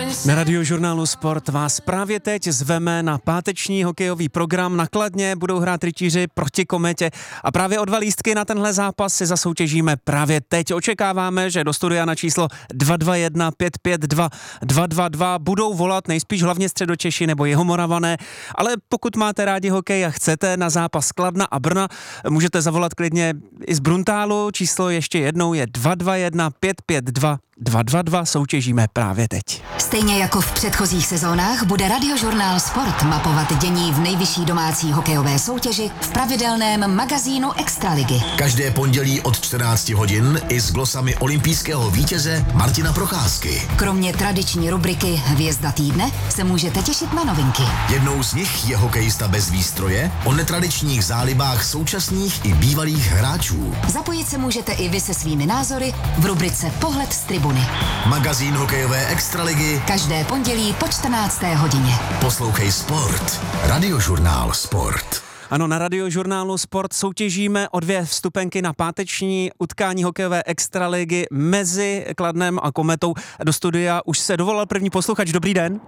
Na Radiožurnálu Sport vás právě teď zveme na páteční hokejový program. Na Kladně budou hrát rytíři proti Kometě a právě o 2 lístky na tenhle zápas si zasoutěžíme právě teď. Očekáváme, že do studia na číslo 221 552 222 budou volat nejspíš hlavně Středočeši nebo Jihomoravané, ale pokud máte rádi hokej a chcete na zápas Kladna a Brna, můžete zavolat klidně i z Bruntálu. Číslo ještě jednou je 221 552 222, soutěžíme právě teď. Stejně jako v předchozích sezónách bude Radiožurnál Sport mapovat dění v nejvyšší domácí hokejové soutěži v pravidelném magazínu Extraligy. Každé pondělí od 14 hodin i s glosami olympijského vítěze Martina Procházky. Kromě tradiční rubriky Hvězda týdne se můžete těšit na novinky. Jednou z nich je hokejista bez výstroje o netradičních zálibách současných i bývalých hráčů. Zapojit se můžete i vy se svými názory v rubrice Pohled z tribuny. Magazín hokejové Extraligy Každé pondělí po 14. hodině. Poslouchej Sport. Radiožurnál Sport. Ano, na Radiožurnálu Sport soutěžíme o 2 vstupenky na páteční utkání hokejové Extraligy mezi Kladnem a Kometou. Do studia už se dovolal první posluchač. Dobrý den.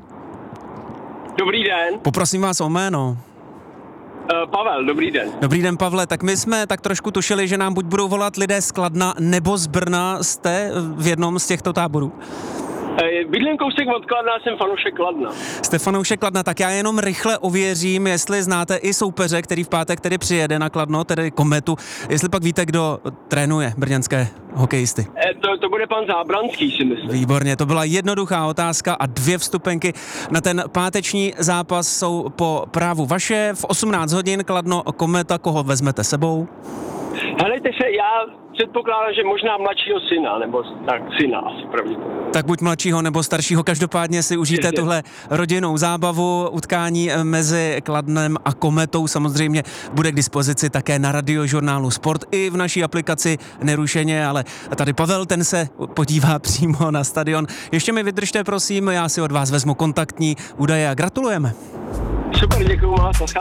Dobrý den. Poprosím vás o jméno. Pavel, dobrý den. Dobrý den, Pavle. Tak my jsme tak trošku tušili, že nám buď budou volat lidé z Kladna nebo z Brna. Jste v jednom z těchto táborů? Bydlím kousek od Kladna, jsem fanoušek Kladna. Jste fanoušek Kladna, tak já jenom rychle ověřím, jestli znáte i soupeře, který v pátek tedy přijede na Kladno, tedy Kometu. Jestli pak víte, kdo trénuje brněnské hokejisty. To bude pan Zábranský, si myslím. Výborně, to byla jednoduchá otázka a 2 vstupenky na ten páteční zápas jsou po právu vaše. V 18 hodin Kladno Kometa, koho vezmete sebou? Helejte se, já předpokládám, že možná mladšího syna, nebo tak syna asi pravděpodobně. Tak buď mladšího nebo staršího, každopádně si užijte tuhle rodinnou zábavu. Utkání mezi Kladnem a Kometou samozřejmě bude k dispozici také na Radiožurnálu Sport i v naší aplikaci nerušeně, ale tady Pavel, ten se podívá přímo na stadion. Ještě mi vydržte, prosím, já si od vás vezmu kontaktní údaje a gratulujeme. Super, děkuju moc.